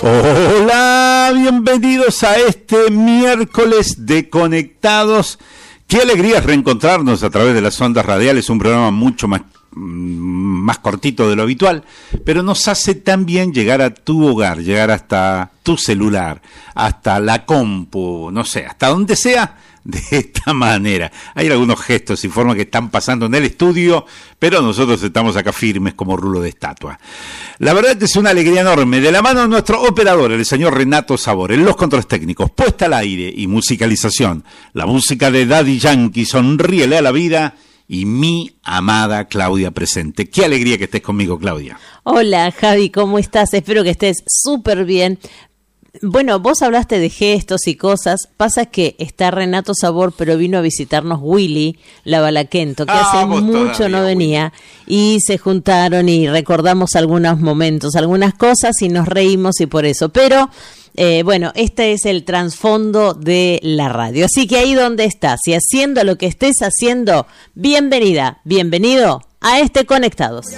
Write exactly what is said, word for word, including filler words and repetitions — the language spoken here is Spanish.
Hola, bienvenidos a este miércoles de Conectados. Qué alegría es reencontrarnos a través de las ondas radiales, un programa mucho más, más cortito de lo habitual, pero nos hace también llegar a tu hogar, llegar hasta tu celular, hasta la compu, no sé, hasta donde sea, de esta manera. Hay algunos gestos y formas que están pasando en el estudio, pero nosotros estamos acá firmes como rulo de estatua. La verdad que es una alegría enorme, de la mano de nuestro operador, el señor Renato Sabor, en los controles técnicos, puesta al aire y musicalización, la música de Daddy Yankee, Sonríele a la vida, y mi amada Claudia presente. Qué alegría que estés conmigo, Claudia. Hola, Javi, ¿cómo estás? Espero que estés súper bien. Bueno, vos hablaste de gestos y cosas. Pasa que está Renato Sabor, pero vino a visitarnos Willy Lavalaquento, que ah, hace mucho todavía, no venía, Willy. Y se juntaron y recordamos algunos momentos, algunas cosas y nos reímos y por eso. Pero, eh, bueno, este es el trasfondo de la radio. Así que ahí donde estás y haciendo lo que estés haciendo, bienvenida, bienvenido a este Conectados.